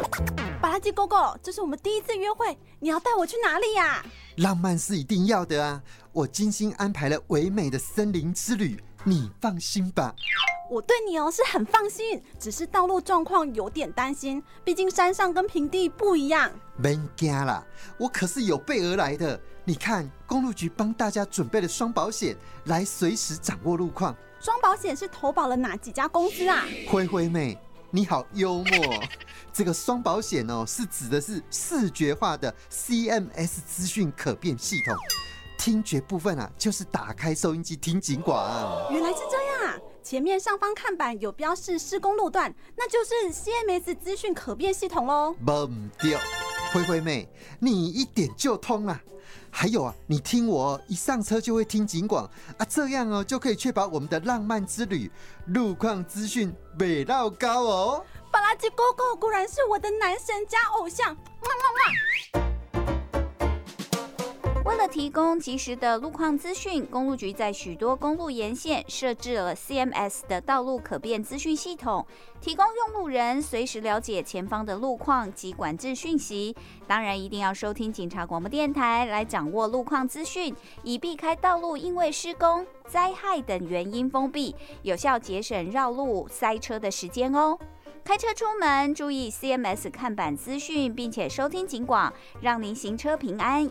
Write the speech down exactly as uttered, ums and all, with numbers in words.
巴拉吉狗狗，这是我们第一次约会，你要带我去哪里呀？ 浪漫是一定要的啊！我精心安排了唯美的森林之旅，你放心吧。 我对你哦是很放心，只是道路状况有点担心，毕竟山上跟平地不一样。 别惊啦，我可是有备而来的。你看，公路局帮大家准备了双保险，来随时掌握路况。 双保险是投保了哪几家公司啊？ 灰灰妹，你好幽默。这个双保险哦，是指的是视觉化的 C M S 资讯可变系统。听觉部分啊，就是打开收音机听警广。 原来是这样啊！前面上方看板有标示施工路段，那就是 C M S 资讯可变系统喽。 不对，灰灰妹，你一点就通啦。还有啊，你听我一上车就会听警广啊，这样哦就可以确保我们的浪漫之旅路况资讯北绕高哦。 巴拉吉狗狗果然是我的男神加偶像，哇哇哇！ 为了提供及时的路况资讯，公路局在许多公路沿线设置了 C M S 的道路可变资讯系统，提供用路人随时了解前方的路况及管制讯息。当然，一定要收听警察广播电台来掌握路况资讯，以避开道路因为施工、灾害等原因封闭，有效节省绕路塞车的时间哦。开车出门注意 C M S 看板资讯，并且收听警广，让您行车平安，